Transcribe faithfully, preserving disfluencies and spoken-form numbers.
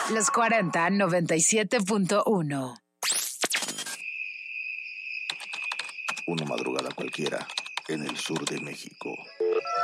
Los cuarenta, noventa y siete punto uno. Una madrugada cualquiera en el sur de México.